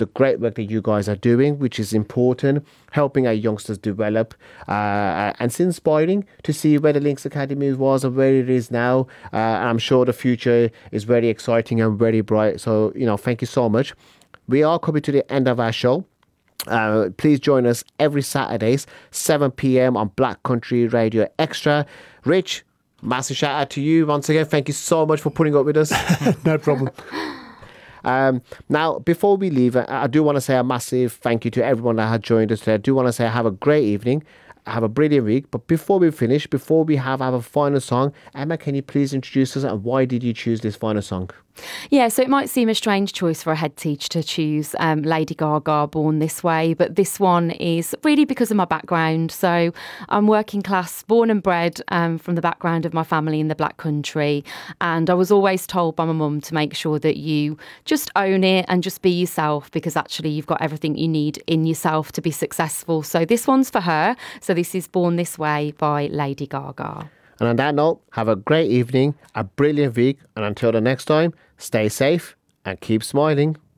the great work that you guys are doing, which is important, helping our youngsters develop. And it's inspiring to see where the Links Academy was and where it is now. I'm sure the future is very exciting and very bright. So, thank you so much. We are coming to the end of our show. Please join us every Saturdays, 7 p.m. on Black Country Radio Extra. Rich, massive shout out to you once again. Thank you so much for putting up with us. No problem. Now, before we leave, I do want to say a massive thank you to everyone that had joined us today. I do want to say have a great evening. Have a brilliant week. But before we finish, before we have our final song, Emma, can you please introduce us and why did you choose this final song? Yeah, so it might seem a strange choice for a head teacher to choose Lady Gaga, Born This Way, but this one is really because of my background. So I'm working class, born and bred from the background of my family in the Black Country. And I was always told by my mum to make sure that you just own it and just be yourself, because actually you've got everything you need in yourself to be successful. So this one's for her. So this is Born This Way by Lady Gaga. And on that note, have a great evening, a brilliant week, and until the next time, stay safe and keep smiling.